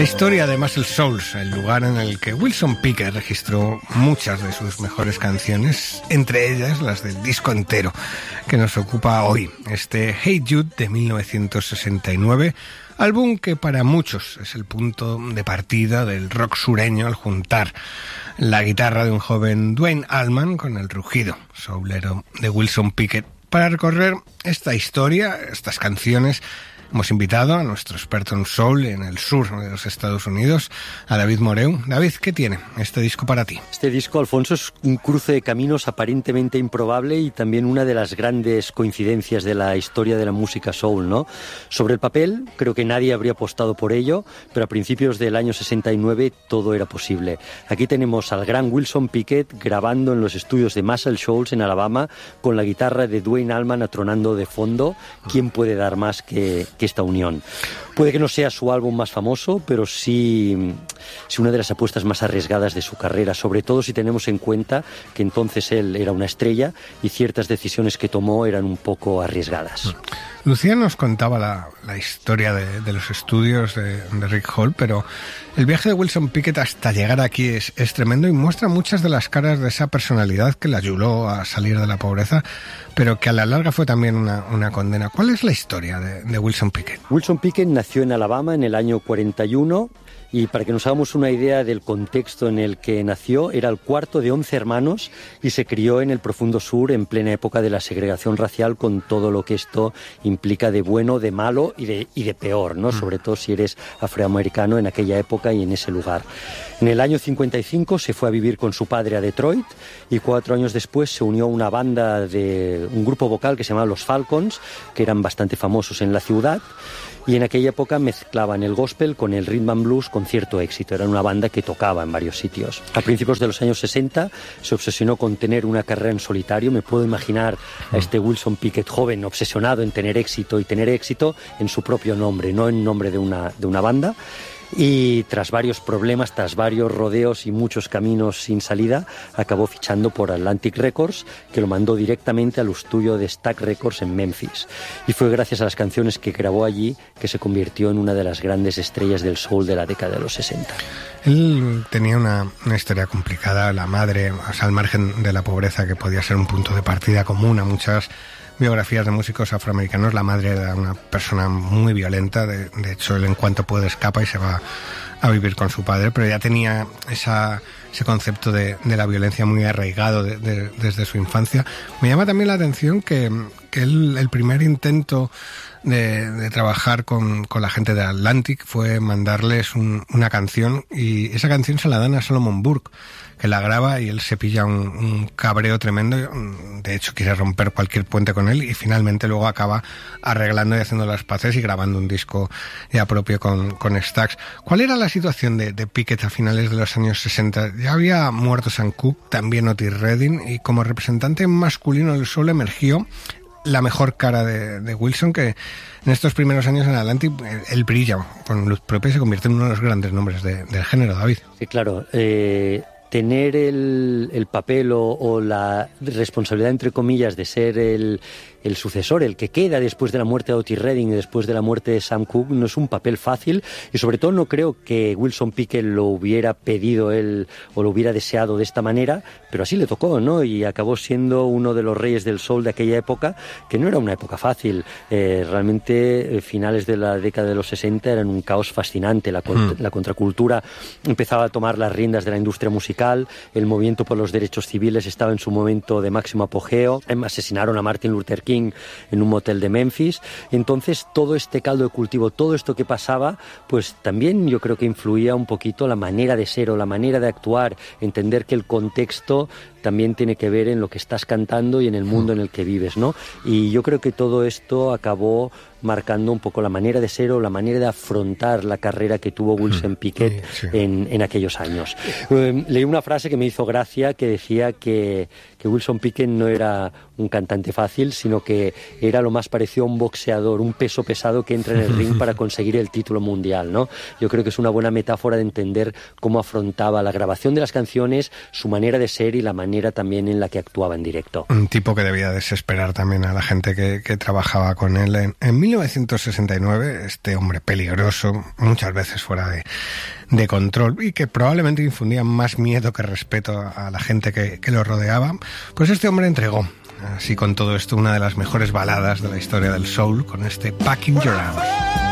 Historia de Muscle Shoals, el lugar en el que Wilson Pickett registró muchas de sus mejores canciones, entre ellas las del disco entero que nos ocupa hoy, este Hey Jude de 1969, álbum que para muchos es el punto de partida del rock sureño al juntar la guitarra de un joven Duane Allman con el rugido soulero de Wilson Pickett. Para recorrer esta historia, estas canciones, hemos invitado a nuestro experto en soul en el sur de los Estados Unidos, a David Moreu. David, ¿qué tiene este disco para ti? Este disco, Alfonso, es un cruce de caminos aparentemente improbable y también una de las grandes coincidencias de la historia de la música soul, ¿no? Sobre el papel, creo que nadie habría apostado por ello, pero a principios del año 69 todo era posible. Aquí tenemos al gran Wilson Pickett grabando en los estudios de Muscle Shoals en Alabama con la guitarra de Duane Allman atronando de fondo. ¿Quién puede dar más que esta unión? Puede que no sea su álbum más famoso, pero sí una de las apuestas más arriesgadas de su carrera, sobre todo si tenemos en cuenta que entonces él era una estrella y ciertas decisiones que tomó eran un poco arriesgadas. Lucía nos contaba la historia de los estudios de Rick Hall, pero el viaje de Wilson Pickett hasta llegar aquí es tremendo y muestra muchas de las caras de esa personalidad que le ayudó a salir de la pobreza, pero que a la larga fue también una condena. ¿Cuál es la historia de Wilson Pickett? Wilson Pickett nació en Alabama en el año 41 y para que nos hagamos una idea del contexto en el que nació, era el cuarto de 11 hermanos y se crió en el profundo sur en plena época de la segregación racial con todo lo que esto implica de bueno, de malo y de peor, ¿no? Sobre todo si eres afroamericano en aquella época y en ese lugar. En el año 55 se fue a vivir con su padre a Detroit y 4 años después se unió a una banda de un grupo vocal que se llamaba Los Falcons, que eran bastante famosos en la ciudad. Y en aquella época mezclaban el gospel con el rhythm and blues con cierto éxito. Era una banda que tocaba en varios sitios. A principios de los años 60 se obsesionó con tener una carrera en solitario. Me puedo imaginar a este Wilson Pickett joven obsesionado en tener éxito y tener éxito en su propio nombre, no en nombre de una banda. Y tras varios problemas, tras varios rodeos y muchos caminos sin salida, acabó fichando por Atlantic Records, que lo mandó directamente al estudio de Stax Records en Memphis. Y fue gracias a las canciones que grabó allí que se convirtió en una de las grandes estrellas del soul de la década de los 60. Él tenía una historia complicada, la madre, o sea, al margen de la pobreza, que podía ser un punto de partida común a muchas biografías de músicos afroamericanos. La madre era una persona muy violenta, de hecho él en cuanto puede escapa y se va a vivir con su padre, pero ya tenía ese concepto de la violencia muy arraigado desde su infancia. Me llama también la atención que el primer intento de trabajar con la gente de Atlantic fue mandarles una canción, y esa canción se la dan a Solomon Burke, que la graba y él se pilla un cabreo tremendo. De hecho quiere romper cualquier puente con él y finalmente luego acaba arreglando y haciendo las paces y grabando un disco ya propio con Stax. ¿Cuál era la situación de Pickett a finales de los años 60? Ya había muerto Sam Cooke, también Otis Redding, y como representante masculino del soul emergió la mejor cara de Wilson, que en estos primeros años en Atlantic él brilla con luz propia y se convierte en uno de los grandes nombres del género, David. Sí, claro. Tener el papel o la responsabilidad, entre comillas, de ser el sucesor, el que queda después de la muerte de Otis Redding y después de la muerte de Sam Cooke, no es un papel fácil, y sobre todo no creo que Wilson Pickett lo hubiera pedido él o lo hubiera deseado de esta manera, pero así le tocó, ¿no? Y acabó siendo uno de los reyes del soul de aquella época, que no era una época fácil. Realmente finales de la década de los 60 eran un caos fascinante. La contracultura empezaba a tomar las riendas de la industria musical, el movimiento por los derechos civiles estaba en su momento de máximo apogeo, asesinaron a Martin Luther King en un motel de Memphis. Entonces todo este caldo de cultivo, todo esto que pasaba, pues también yo creo que influía un poquito la manera de ser o la manera de actuar, entender que el contexto también tiene que ver en lo que estás cantando y en el mundo en el que vives, ¿no? Y yo creo que todo esto acabó marcando un poco la manera de ser o la manera de afrontar la carrera que tuvo Wilson Pickett en aquellos años. Leí una frase que me hizo gracia que decía que Wilson Pickett no era un cantante fácil, sino que era lo más parecido a un boxeador, un peso pesado que entra en el ring para conseguir el título mundial, ¿no? Yo creo que es una buena metáfora de entender cómo afrontaba la grabación de las canciones, su manera de ser y la manera también en la que actuaba en directo. Un tipo que debía desesperar también a la gente que trabajaba con él. En 1969, este hombre peligroso, muchas veces fuera de control y que probablemente infundía más miedo que respeto a la gente que lo rodeaba, pues este hombre entregó, así con todo esto, una de las mejores baladas de la historia del soul con este Back in Your Arms.